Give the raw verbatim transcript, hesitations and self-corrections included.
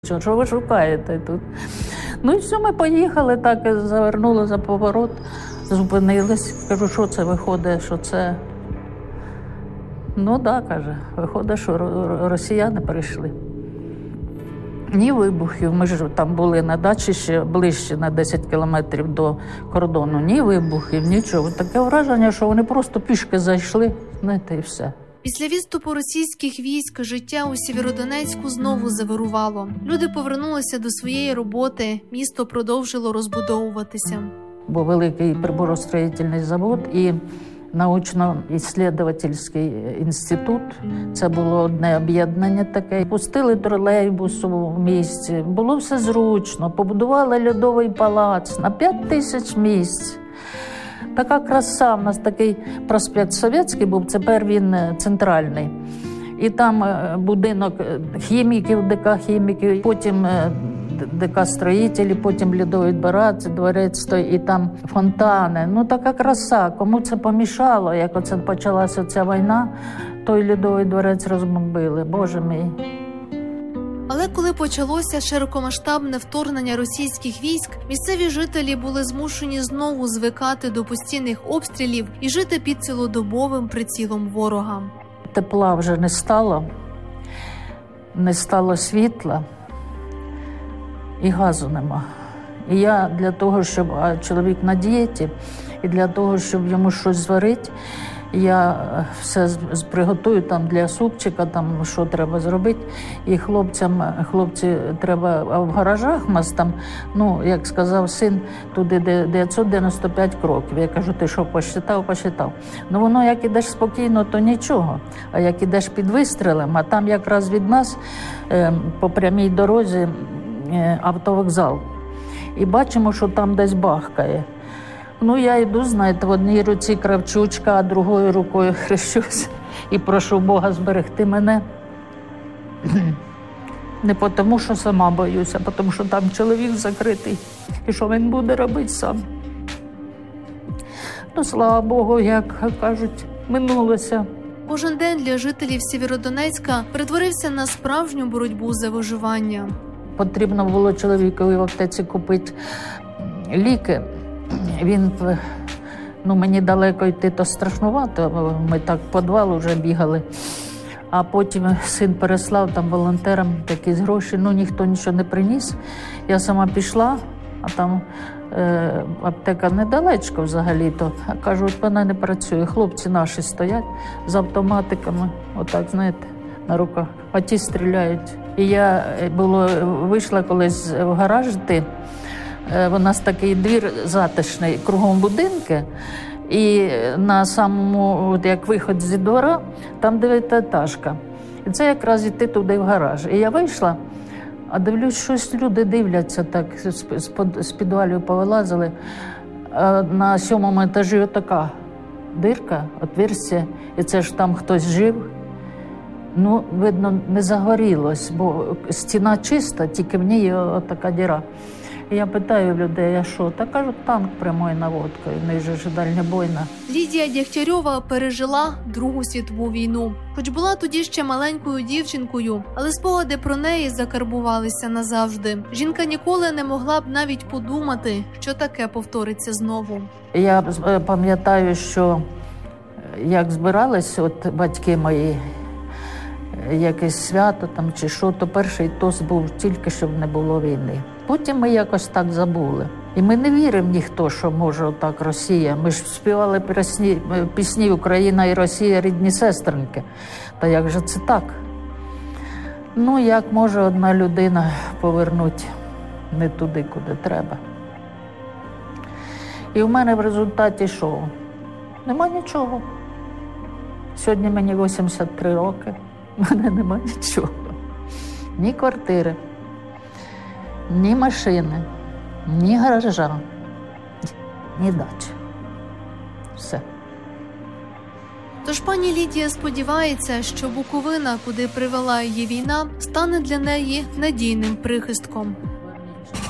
Що ви шукаєте тут? Ну і все, ми поїхали, так завернули за поворот, зупинились. Кажу, що це виходить, що це? Ну так, да, каже, виходить, що росіяни прийшли. Ні вибухів, ми ж там були на дачі ще ближче на десять кілометрів до кордону. Ні вибухів, нічого. Таке враження, що вони просто пішки зайшли, знаєте, і все. Після відступу російських військ життя у Сєвєродонецьку знову завирувало. Люди повернулися до своєї роботи, місто продовжило розбудовуватися. Був великий приборостроїтельний завод і научно-ісследовательський інститут. Це було одне об'єднання таке. Пустили тролейбус у місті, було все зручно. Побудували льодовий палац на п'ять тисяч місць. Така краса, в нас такий проспект Совєтський був, тепер він центральний. І там будинок хіміків, ДК хіміків, потім ДК строїтелів, потім льодовий дворець, дворець і там фонтани. Ну така краса, кому це помішало, як оце почалася ця війна, той льодовий дворець розбомбили, Боже мій. Але коли почалося широкомасштабне вторгнення російських військ, місцеві жителі були змушені знову звикати до постійних обстрілів і жити під цілодобовим прицілом ворога. Тепла вже не стало, не стало світла і газу нема. І я для того, щоб а чоловік на дієті, і для того, щоб йому щось зварити, я все приготую там для супчика, там що треба зробити. І хлопцям, хлопці треба, а в гаражах у нас там, ну, як сказав син, туди дев'ятсот дев'яносто п'ять кроків. Я кажу, ти що, посчитав, посчитав. Ну, воно, як ідеш спокійно, то нічого. А як ідеш під вистрілем, а там якраз від нас по прямій дорозі автовокзал. І бачимо, що там десь бахкає. Ну, я йду, знаєте, в одній руці кравчучка, а другою рукою хрещусь і прошу Бога зберегти мене. Не тому, що сама боюся, а тому, що там чоловік закритий. І що він буде робити сам. Ну, слава Богу, як кажуть, минулося. Кожен день для жителів Сєвєродонецька перетворився на справжню боротьбу за виживання. Потрібно було чоловікові в аптеці купити ліки. Він, ну, мені далеко йти, то страшнувато, ми так в підвал вже бігали. А потім син переслав там волонтерам якісь гроші, ну, ніхто нічого не приніс. Я сама пішла, а там е, аптека недалечко взагалі-то. А кажуть, вона не працює, хлопці наші стоять з автоматиками, отак, знаєте, на руках, а ті стріляють. І я було, вийшла колись в гараж йти. У нас такий двір затишний, кругом будинки, і на самому, от як виход зі двора, там дев'ятиетажка. І це якраз йти туди в гараж. І я вийшла, а дивлюсь, щось люди дивляться, так, з підвалів повилазили. А на сьомому етажі отака дирка, отверстя, і це ж там хтось жив. Ну, видно, не загорілось, бо стіна чиста, тільки в ній отака діра. І я питаю людей, а що? Та кажуть, танк прямою наводкою, в них же ж дальнобойна. Лідія Дягтярьова пережила Другу світову війну. Хоч була тоді ще маленькою дівчинкою, але спогади про неї закарбувалися назавжди. Жінка ніколи не могла б навіть подумати, що таке повториться знову. Я пам'ятаю, що як збирались от батьки мої, якесь свято там чи що, то перший тост був тільки, щоб не було війни. Потім ми якось так забули. І ми не віримо ніхто, що може отак Росія. Ми ж співали пісні, пісні «Україна і Росія – рідні сестринки». Та як же це так? Ну, як може одна людина повернути не туди, куди треба? І в мене в результаті що? Нема нічого. Сьогодні мені вісімдесят три роки. У мене нема нічого. Ні квартири, ні машини, ні гаража, ні дачі. Все. Тож пані Лідія сподівається, що Буковина, куди привела її війна, стане для неї надійним прихистком.